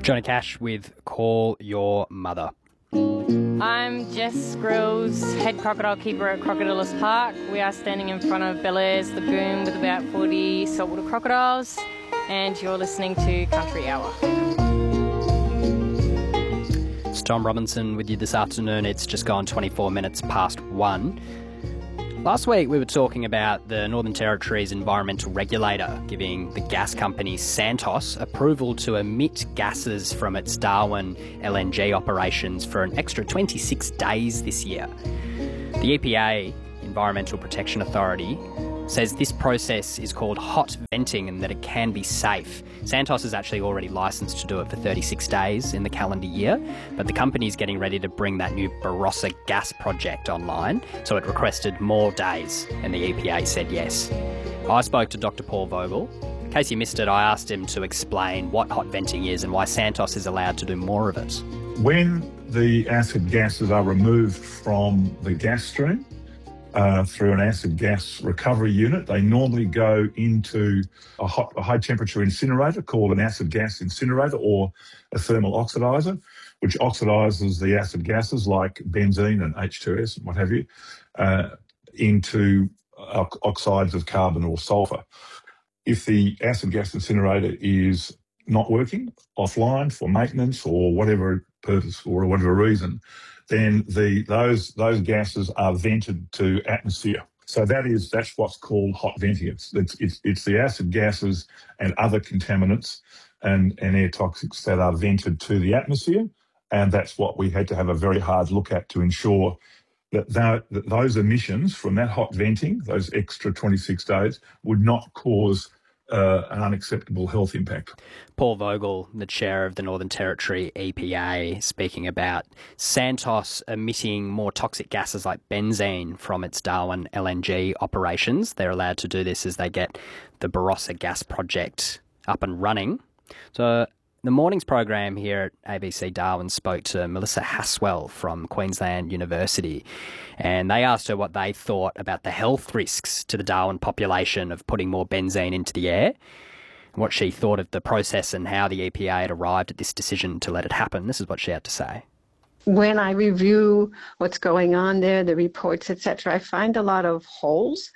Johnny Cash with Call Your Mother. I'm Jess Grills, head crocodile keeper at Crocodilus Park. We are standing in front of Bellairs Lagoon with about 40 saltwater crocodiles, and you're listening to Country Hour. It's Tom Robinson with you this afternoon. It's just gone 24 minutes past 1. Last week we were talking about the Northern Territory's environmental regulator giving the gas company Santos approval to emit gases from its Darwin LNG operations for an extra 26 days this year. The EPA, Environmental Protection Authority, says this process is called hot venting and that it can be safe. Santos is actually already licensed to do it for 36 days in the calendar year, but the company is getting ready to bring that new Barossa gas project online, so it requested more days, and the EPA said yes. I spoke to Dr. Paul Vogel. In case you missed it, I asked him to explain what hot venting is and why Santos is allowed to do more of it. When the acid gases are removed from the gas stream, through an acid gas recovery unit, they normally go into a high temperature incinerator called an acid gas incinerator or a thermal oxidizer, which oxidizes the acid gases like benzene and H2S and what have you into oxides of carbon or sulfur. If the acid gas incinerator is not working, offline for maintenance or whatever purpose or whatever reason, then those gases are vented to atmosphere. So that's what's called hot venting. It's the acid gases and other contaminants and air toxics that are vented to the atmosphere, and that's what we had to have a very hard look at to ensure that those emissions from that hot venting, those extra 26 days, would not cause an unacceptable health impact. Paul Vogel, the chair of the Northern Territory EPA, speaking about Santos emitting more toxic gases like benzene from its Darwin LNG operations. They're allowed to do this as they get the Barossa gas project up and running. So the morning's program here at ABC Darwin spoke to Melissa Haswell from Queensland University, and they asked her what they thought about the health risks to the Darwin population of putting more benzene into the air, what she thought of the process and how the EPA had arrived at this decision to let it happen. This is what she had to say. When I review what's going on there, the reports, etc., I find a lot of holes.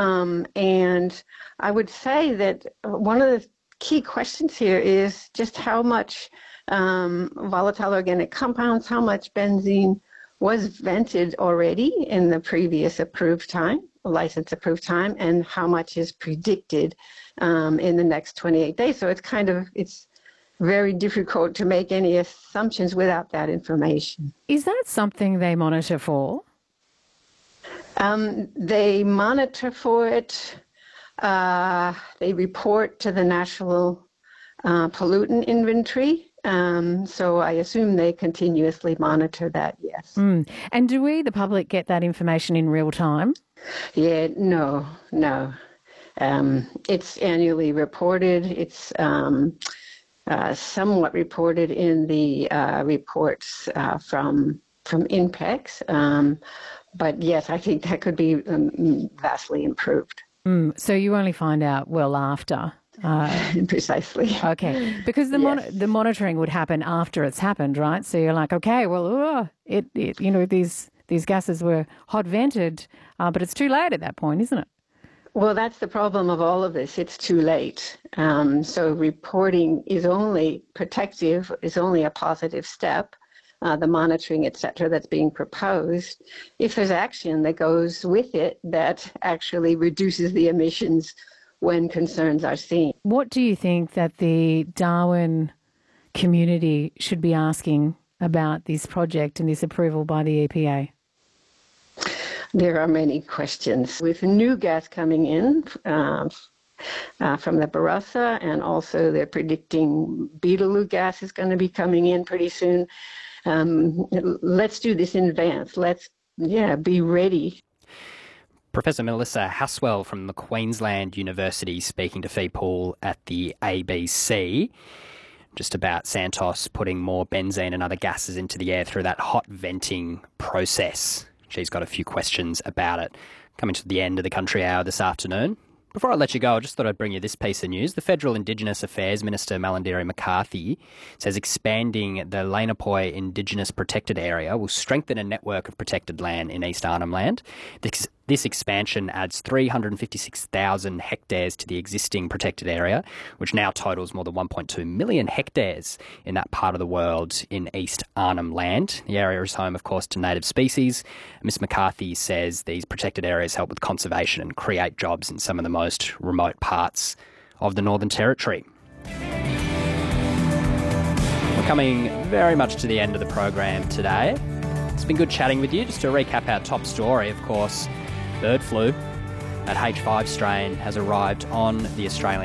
And I would say that one of the key questions here is just how much volatile organic compounds, how much benzene was vented already in the previous approved time, license approved time, and how much is predicted in the next 28 days. So it's very difficult to make any assumptions without that information. Is that something they monitor for? They monitor for it. They report to the National Pollutant Inventory. So I assume they continuously monitor that, yes. And do we, the public, get that information in real time? Yeah, no. It's annually reported. It's somewhat reported in the reports from INPEX. But yes, I think that could be vastly improved. So you only find out well after? Precisely. Okay, because the monitoring would happen after it's happened, right? So you're like, okay, well, these gases were hot vented, but it's too late at that point, isn't it? Well, that's the problem of all of this. It's too late. So reporting is only protective, is only a positive step. The monitoring, et cetera, that's being proposed, if there's action that goes with it that actually reduces the emissions when concerns are seen. What do you think that the Darwin community should be asking about this project and this approval by the EPA? There are many questions. With new gas coming in from the Barossa, and also they're predicting Beetaloo gas is going to be coming in pretty soon. Let's do this in advance. Let's, be ready. Professor Melissa Haswell from the Queensland University speaking to Fee Poole at the ABC just about Santos putting more benzene and other gases into the air through that hot venting process. She's got a few questions about it. Coming to the end of the Country Hour this afternoon. Before I let you go, I just thought I'd bring you this piece of news. The Federal Indigenous Affairs Minister, Malarndirri McCarthy, says expanding the Lanapoi Indigenous Protected Area will strengthen a network of protected land in East Arnhem Land. This expansion adds 356,000 hectares to the existing protected area, which now totals more than 1.2 million hectares in that part of the world in East Arnhem Land. The area is home, of course, to native species. Ms McCarthy says these protected areas help with conservation and create jobs in some of the most remote parts of the Northern Territory. We're coming very much to the end of the program today. It's been good chatting with you. Just to recap our top story, of course, bird flu. That H5 strain has arrived on the Australian